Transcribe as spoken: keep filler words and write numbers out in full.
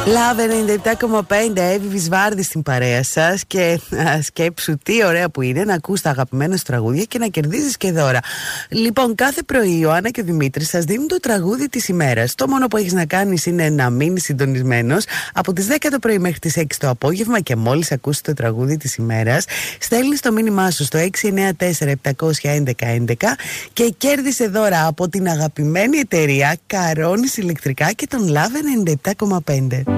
Λαβ ενενήντα επτά κόμμα πέντε, Εύη Βυσβάρδη στην παρέα σας. Και α, σκέψου τι ωραία που είναι να ακούς τα αγαπημένα σου τραγούδια και να κερδίζεις και δώρα. Λοιπόν, κάθε πρωί η Ιωάννα και ο Δημήτρης σας δίνουν το τραγούδι της ημέρας. Το μόνο που έχεις να κάνεις είναι να μείνεις συντονισμένος από τις δέκα το πρωί μέχρι τις έξι το απόγευμα και μόλις ακούσεις το τραγούδι της ημέρας, στέλνεις το μήνυμά σου στο έξι εννιά τέσσερα επτά ένα ένα ένα ένα και κέρδισε δώρα από την αγαπημένη εταιρεία Καρόνις ηλεκτρικά και τον Λαβ ενενήντα επτά κόμμα πέντε.